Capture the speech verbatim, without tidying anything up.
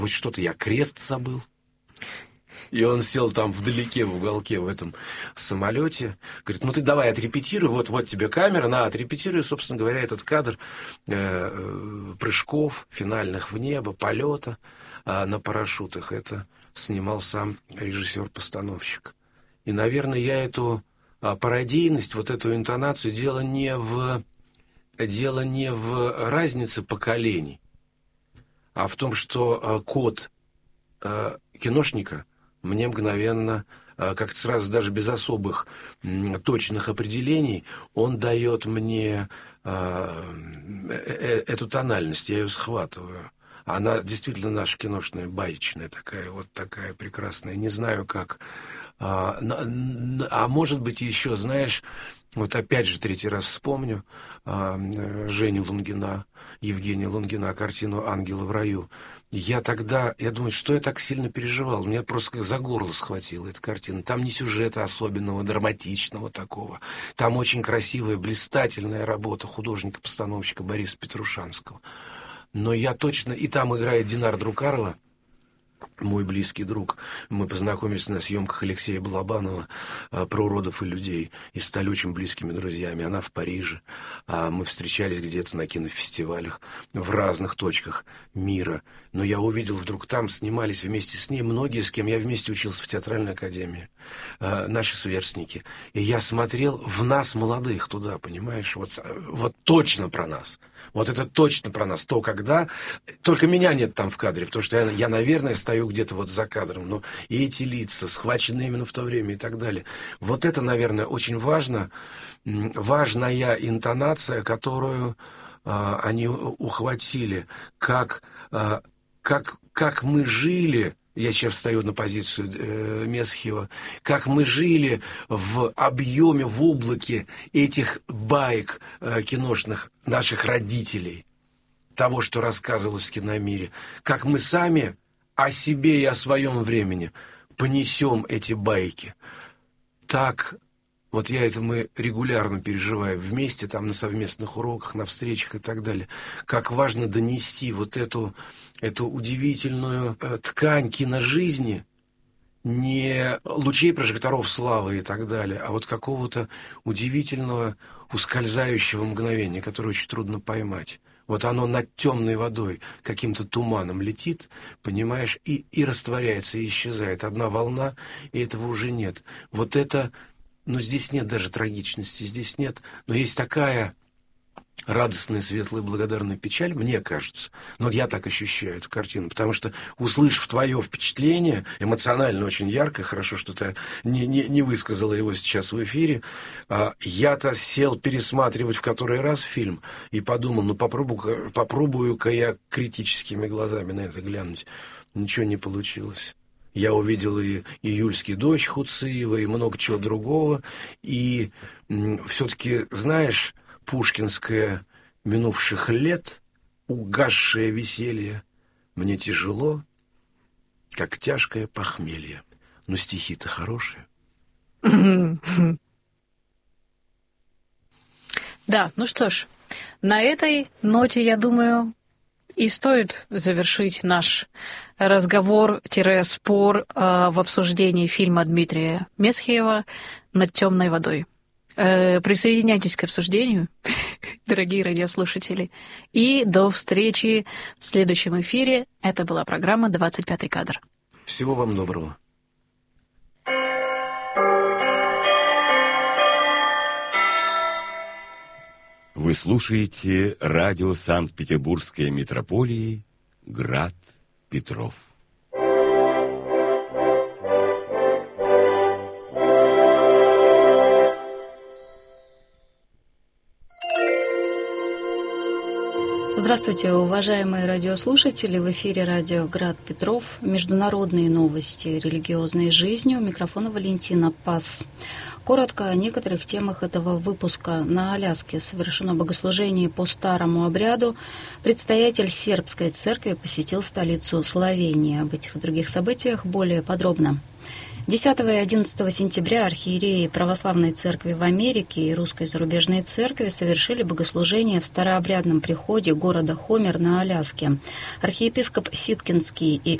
Вот что-то я крест забыл. И он сел там вдалеке, в уголке, в этом самолете. Говорит, ну ты давай отрепетируй, вот, вот тебе камера, на, отрепетируй, собственно говоря, этот кадр э, прыжков финальных в небо, полета э, на парашютах. Это снимал сам режиссер-постановщик. И, наверное, я эту э, пародийность, вот эту интонацию, дело не в, дело не в разнице поколений, а в том, что э, код э, киношника мне мгновенно, как-то сразу, даже без особых точных определений, он дает мне э, эту тональность, я ее схватываю. Она действительно наша киношная, баечная такая, вот такая прекрасная. Не знаю как. А, а может быть еще, знаешь, вот опять же третий раз вспомню а, Женю Лунгина, Евгения Лунгина, картину «Ангелы в раю». Я тогда, я думаю, что я так сильно переживал. Меня просто за горло схватила эта картина. Там не сюжета особенного, драматичного такого. Там очень красивая, блистательная работа художника-постановщика Бориса Петрушанского. Но я точно... И там играет Динар Друкарова, мой близкий друг. Мы познакомились на съемках Алексея Балабанова про уродов и людей и стали очень близкими друзьями. Она в Париже. Мы встречались где-то на кинофестивалях в разных точках мира. Но я увидел вдруг там, снимались вместе с ней многие, с кем я вместе учился в театральной академии. Наши сверстники. И я смотрел в нас молодых туда, понимаешь? Вот, вот точно про нас. Вот это точно про нас. То, когда... Только меня нет там в кадре, потому что я, я, наверное, стою где-то вот за кадром. Но и эти лица, схваченные именно в то время и так далее. Вот это, наверное, очень важно. Важная интонация, которую а, они ухватили. Как, а, как, как мы жили... Я сейчас встаю на позицию э, Месхиева. Как мы жили в объеме, в облаке этих баек э, киношных наших родителей, того, что рассказывалось в киномире. Как мы сами о себе и о своем времени понесем эти байки. Так, вот я это мы регулярно переживаем вместе, там на совместных уроках, на встречах и так далее. Как важно донести вот эту... эту удивительную э, ткань киножизни, не лучей прожекторов славы и так далее, а вот какого-то удивительного ускользающего мгновения, которое очень трудно поймать. Вот оно над темной водой каким-то туманом летит, понимаешь, и, и растворяется, и исчезает. Одна волна, и этого уже нет. Вот это, ну здесь нет даже трагичности, здесь нет, но есть такая... радостная, светлая, благодарная печаль, мне кажется. Но вот я так ощущаю эту картину, потому что, услышав твое впечатление, эмоционально очень яркое, хорошо, что ты не, не, не высказала его сейчас в эфире, а, я-то сел пересматривать в который раз фильм и подумал, ну попробую-ка, попробую-ка я критическими глазами на это глянуть. Ничего не получилось. Я увидел и «Июльский дождь» Хуциева, и много чего другого, и м, все-таки, знаешь... пушкинское минувших лет, угасшее веселье, мне тяжело, как тяжкое похмелье. Но стихи-то хорошие. Да, ну что ж, на этой ноте, я думаю, и стоит завершить наш разговор-спор э, в обсуждении фильма Дмитрия Месхиева «Над темной водой». Присоединяйтесь к обсуждению, дорогие радиослушатели. И до встречи в следующем эфире. Это была программа «двадцать пятый кадр». Всего вам доброго. Вы слушаете радио Санкт-Петербургской метрополии «Град Петров». Здравствуйте, уважаемые радиослушатели! В эфире радио «Град Петров». Международные новости религиозной жизни. У микрофона Валентина Пас. Коротко о некоторых темах этого выпуска. На Аляске совершено богослужение по старому обряду. Предстоятель сербской церкви посетил столицу Словении. Об этих и других событиях более подробно. десятого и одиннадцатого сентября архиереи Православной Церкви в Америке и Русской Зарубежной Церкви совершили богослужение в старообрядном приходе города Хомер на Аляске. Архиепископ Ситкинский и